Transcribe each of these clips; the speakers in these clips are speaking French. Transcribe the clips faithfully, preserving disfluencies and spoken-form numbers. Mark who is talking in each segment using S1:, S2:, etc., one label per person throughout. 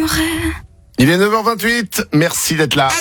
S1: j'aimerais.
S2: Il est neuf heures vingt-huit, merci d'être là.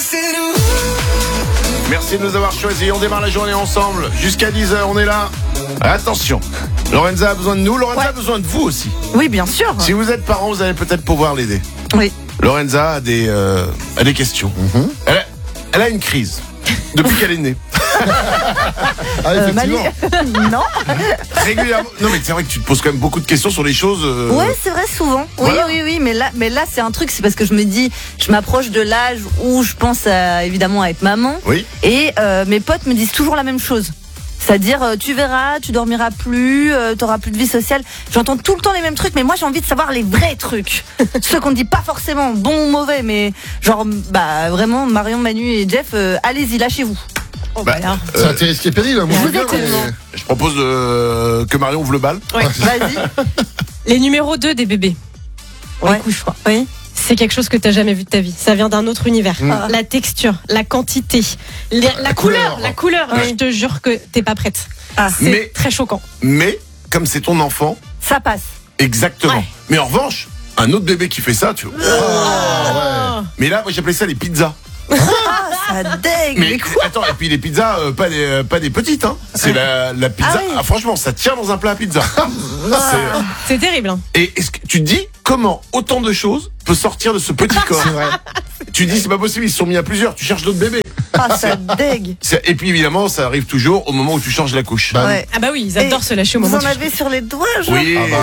S2: Merci de nous avoir choisis, on démarre la journée ensemble. Jusqu'à dix heures, on est là. Attention, Lorenza a besoin de nous, Lorenza
S3: ouais.
S2: a besoin de vous aussi.
S3: Oui, bien sûr.
S2: Si vous êtes parents, vous allez peut-être pouvoir l'aider.
S3: Oui.
S2: Lorenza a des, euh, a des questions. Mm-hmm. Elle, a, elle a une crise depuis qu'elle est née.
S4: Ah, effectivement.
S3: Euh, Manu... non.
S2: Régulièrement. Non, mais c'est vrai que tu te poses quand même beaucoup de questions sur les choses. Euh...
S3: Ouais, c'est vrai, souvent. Oui,
S2: Voilà.
S3: oui, oui, mais là, mais là, c'est un truc, c'est parce que je me dis, je m'approche de l'âge où je pense à, évidemment à être maman.
S2: Oui.
S3: Et euh, mes potes me disent toujours la même chose. C'est-à-dire, euh, tu verras, tu dormiras plus, euh, t'auras plus de vie sociale. J'entends tout le temps les mêmes trucs, mais moi j'ai envie de savoir les vrais trucs. Ceux qu'on ne dit pas forcément bon ou mauvais, mais genre, bah vraiment, Marion, Manu et Jeff, euh, allez-y, lâchez-vous. Oh,
S2: Bah,
S3: voilà.
S4: C'est un risque et péril, moi
S3: Vous
S4: je veux bien,
S3: êtes tellement.
S4: mais-
S2: Je propose euh, que Marion ouvre le bal.
S5: Ouais.
S3: Vas-y.
S5: Les numéros deux des bébés.
S3: Ouais.
S5: Les couches, quoi.
S3: Oui.
S5: C'est quelque chose que t'as jamais vu de ta vie. Ça vient d'un autre univers.
S4: Mm.
S5: La texture, la quantité, les- la,
S4: La
S5: couleur,
S4: couleur.
S5: la couleur.
S3: Ouais.
S5: Je te jure que t'es pas prête.
S3: Ah,
S5: C'est
S2: Mais-
S5: très choquant.
S2: Mais, comme c'est ton enfant,
S3: ça passe.
S2: exactement.
S5: Ouais.
S2: Mais en revanche, un autre bébé qui fait ça, tu vois.
S4: Ah, ouais.
S2: Mais là, moi j'appelais ça les pizzas.
S3: Ah, ça dégue.
S2: Mais
S3: Mais quoi
S2: attends, et puis les pizzas, euh, pas, des, euh, pas des petites, hein. C'est la, la pizza.
S3: Ah oui.
S2: Ah, franchement, ça tient dans un plat à pizza. C'est-
S5: C'est terrible. Hein.
S2: Et est-ce que tu te dis comment autant de choses peut sortir de ce petit corps?
S4: C'est vrai.
S2: Tu dis c'est pas possible, ils se sont mis à plusieurs, tu cherches d'autres bébés.
S3: Ah, ça dégue.
S2: C'est- Et puis évidemment, ça arrive toujours au moment où tu changes la couche.
S4: Bah,
S3: Ouais.
S5: Ah bah oui, ils adorent
S3: Et
S5: se lâcher au
S3: Vous
S5: moment
S3: en
S5: du
S3: avez sur les doigts, genre.
S2: Oui.
S4: Ah bah,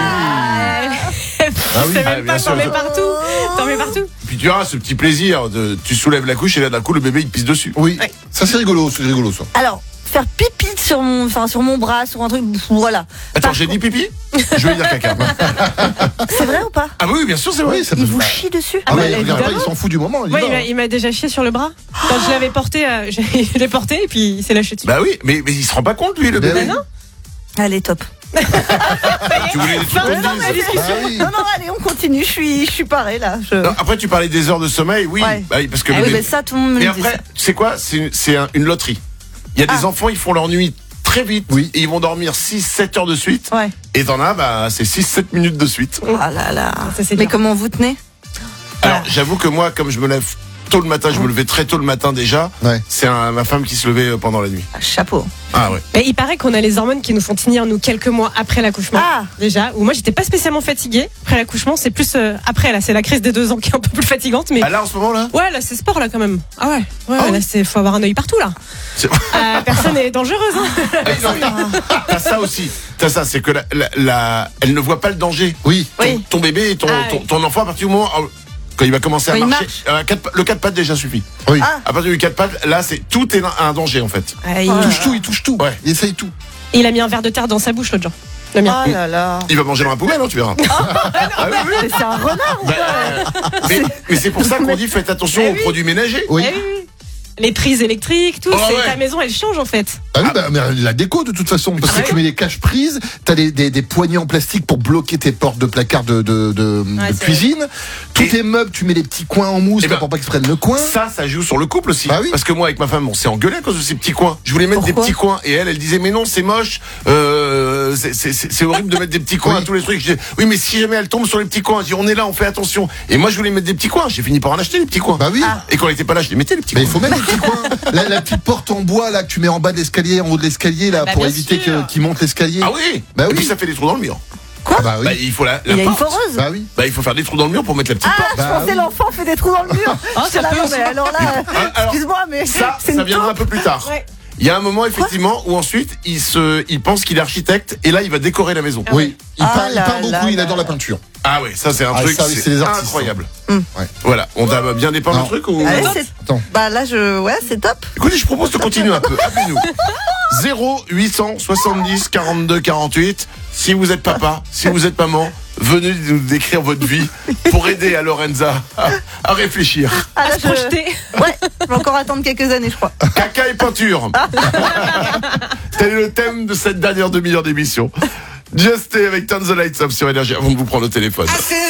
S5: Ah
S4: oui.
S5: C'est
S2: Ah,
S5: même
S2: bien
S5: pas,
S2: sûr.
S5: t'en mets partout. T'en mets partout.
S2: Puis tu as ce petit plaisir de, tu soulèves la couche et là d'un coup le bébé il pisse dessus.
S4: Oui, ça c'est rigolo, c'est rigolo ça.
S3: Alors, faire pipi sur mon, enfin, sur mon bras, sur un truc, voilà.
S2: Attends,
S3: Par
S2: j'ai dit pipi? Je vais dire caca.
S3: C'est vrai ou pas?
S2: Ah oui, bien sûr, c'est vrai.
S4: Oui, ça peut
S3: Il
S4: se
S3: vous
S4: faire.
S3: chie dessus?
S4: Ah
S5: bah,
S4: ouais, regarde pas,
S5: évidemment.
S4: il s'en fout du moment. Il y
S5: Ouais,
S4: va,
S5: il m'a-
S4: hein.
S5: il m'a déjà chié sur le bras. Quand je l'avais porté, euh, j'ai- je l'ai porté et puis il s'est lâché dessus.
S2: Bah oui, mais, mais il se rend pas compte lui le
S4: Ben
S2: bébé.
S4: oui.
S5: non.
S3: Allez, top.
S2: Tu voulais des trucs
S5: Fin
S2: qu'on
S5: de
S2: dise.
S5: la discussion.
S4: Ah oui.
S3: Non, non, allez, on continue. Je suis, je suis parée là. Je...
S2: Non, après tu parlais des heures de sommeil, oui.
S3: Ouais.
S2: Bah oui, parce que
S3: Ah
S2: le
S3: oui,
S2: bébé-
S3: mais ça, tout le monde me
S2: Mais
S3: le dit.
S2: après, tu sais quoi? C'est une, c'est un- une loterie. Il y a des
S3: Ah.
S2: enfants, ils font leur nuit très vite.
S4: Oui.
S2: Et ils vont dormir six sept heures de suite.
S3: Ouais.
S2: Et t'en as, bah, c'est six sept minutes de suite.
S3: Ah là là.
S5: Ça, c'est
S3: Mais
S5: dur.
S3: comment vous tenez?
S2: Alors, j'avoue que moi, comme je me lève tôt le matin, je me levais très tôt le matin déjà.
S4: Ouais.
S2: C'est un- ma femme qui se levait euh, pendant la nuit.
S3: Ah, chapeau.
S2: Ah ouais.
S5: Mais il paraît qu'on a les hormones qui nous font tenir nous quelques mois après l'accouchement.
S3: Ah.
S5: Déjà, où moi j'étais pas spécialement fatiguée après l'accouchement, c'est plus euh, après là, c'est la crise des deux ans qui est un peu plus fatigante, mais
S2: Ah là, en ce moment là?
S5: ouais là c'est sport là quand même. Ah ouais, ouais,
S2: Ah
S5: ouais,
S2: oui.
S5: là c'est faut avoir un œil partout là.
S2: C'est-
S5: Euh, personne n'est dangereuse. Hein.
S2: Ah, non, mais T'as ça aussi. T'as ça, c'est que la, la, la- elle ne voit pas le danger.
S4: Oui.
S2: Ton,
S3: Oui.
S2: ton bébé et ton,
S5: Ah,
S2: ton,
S5: oui.
S2: ton enfant, à partir du moment où- quand il va commencer à
S3: Quand il
S2: marcher,
S3: marche.
S2: euh, quatre pa- le quatre pattes déjà suffit.
S4: Oui.
S3: Ah.
S2: À partir du quatre pattes, là, c'est tout est un danger en fait.
S5: Ouais,
S4: Il
S5: il,
S4: touche tout, il touche tout.
S2: Ouais.
S4: Il essaye tout.
S5: il a mis un verre de terre dans sa bouche l'autre jour. Le mien.
S3: Oh là là.
S2: Il va manger dans la poubelle, hein, tu verras. Ah oui, oui.
S3: Mais c'est un renard ou
S2: Bah,
S3: quoi?
S2: euh, mais mais c'est pour ça qu'on dit faites attention
S5: Eh
S2: aux
S5: oui.
S2: produits ménagers.
S4: Oui.
S5: Eh oui, oui. Les prises électriques, tout,
S2: Oh,
S5: c'est
S2: ouais.
S5: ta maison elle change en fait.
S4: Ah oui, bah, mais la déco de toute façon, parce
S5: Ah
S4: que tu
S5: oui.
S4: mets les caches-prises, t'as des, des, des poignées en plastique pour bloquer tes portes de placard de, de, de,
S5: Ouais,
S4: de
S5: c'est
S4: cuisine. Tous
S2: Et-
S4: tes meubles, tu mets les petits coins en mousse
S2: Eh
S4: là,
S2: ben,
S4: pour pas qu'ils se prennent le coin.
S2: Ça, ça joue sur le couple aussi.
S4: Bah oui.
S2: Parce que moi, avec ma femme, on s'est engueulé à cause de ces petits coins. Je voulais mettre
S3: Pourquoi
S2: des petits coins. Et elle, elle disait, mais non, c'est moche. Euh, c'est- c'est c'est- c'est horrible de mettre des petits coins
S4: Oui.
S2: à tous les trucs. Je dis, oui, mais si jamais elle tombe sur les petits coins, je dis, on est là, on fait attention. Et moi, je voulais mettre des petits coins. J'ai fini par en acheter les petits coins.
S4: Bah oui.
S2: Et quand elle était pas là, je les mettais les petits
S4: Mais il
S2: coins.
S4: faut mettre les petits coins. La, la petite porte en bois là que tu mets en bas de l'escalier, en haut de l'escalier là,
S5: Bah,
S4: pour
S5: bien
S4: éviter
S5: sûr.
S4: que- qu'il monte l'escalier.
S2: Ah oui.
S4: Bah
S2: Et
S4: oui.
S2: puis ça fait des trous dans le mur.
S4: Ah bah oui.
S2: Bah, il faut la, la
S3: Il y a une
S2: porte.
S3: foreuse.
S4: Bah oui.
S2: Bah, il faut faire des trous dans le mur pour mettre la petite porte.
S3: Ah, je
S4: Bah
S3: pensais
S4: oui.
S3: l'enfant fait des trous dans le mur.
S5: Oh,
S3: C'est
S5: ça
S3: là,
S5: peut
S3: non,
S5: aussi.
S3: mais alors là,
S2: Ah, alors,
S3: excuse-moi, mais
S2: Ça,
S3: c'est
S2: ça
S3: une
S2: viendra un
S3: taupe.
S2: peu plus tard.
S5: Ouais.
S2: Il y a un moment effectivement où ensuite il se, il pense qu'il est architecte et là il va décorer la maison.
S4: Oui. Il
S3: Ah
S4: peint, il
S3: là
S4: peint beaucoup,
S3: là
S4: il
S3: là
S4: adore la
S3: là.
S4: peinture.
S2: Ah ouais, ça c'est un
S4: Ah,
S2: truc,
S4: ça, oui,
S2: c'est
S4: c'est des artistes,
S2: incroyable.
S4: Ouais.
S2: Voilà, on t'a bien dépeint le
S4: Non.
S2: truc ou
S3: Allez,
S5: Top.
S3: c'est...
S4: Attends.
S3: Bah là, je... Ouais, c'est top.
S2: Écoutez, je propose de continuer un peu. Appelez-nous. zéro huit cent soixante-dix quarante-deux quarante-huit. Si vous êtes papa, si vous êtes maman, venez nous décrire votre vie pour aider à Lorenza à, à réfléchir.
S3: Ah, là,
S5: À se projeter.
S3: Ouais, je vais encore attendre quelques années, je crois.
S2: Caca et peinture. Tel est le thème de cette dernière demi-heure d'émission. Just Stay avec Turn the Lights Up sur Énergie avant de vous prendre au téléphone.